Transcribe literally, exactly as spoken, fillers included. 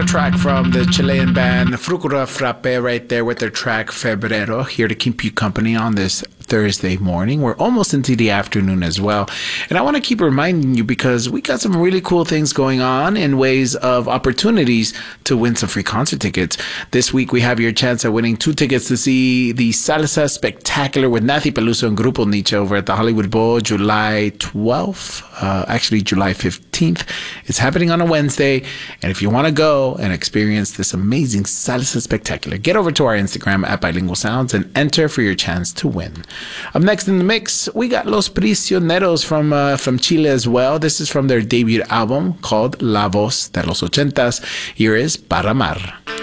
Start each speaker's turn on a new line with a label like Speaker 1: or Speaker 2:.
Speaker 1: a track from the Chilean band Frucura Frappe right there with their track Febrero, here to keep you company on this Thursday morning. We're almost into the afternoon as well. And I want to keep reminding you because we got some really cool things going on in ways of opportunities to win some free concert tickets. This week we have your chance at winning two tickets to see the Salsa Spectacular with Nathy Peluso and Grupo Nietzsche over at the Hollywood Bowl July twelfth, uh, actually July fifteenth. It's happening on a Wednesday. And if you want to go and experience this amazing Salsa Spectacular, get over to our Instagram at Bilingual Sounds and enter for your chance to win. Up next in the mix, we got Los Prisioneros from uh, from Chile as well. This is from their debut album called La Voz de los Ochentas. Here is Para Amar.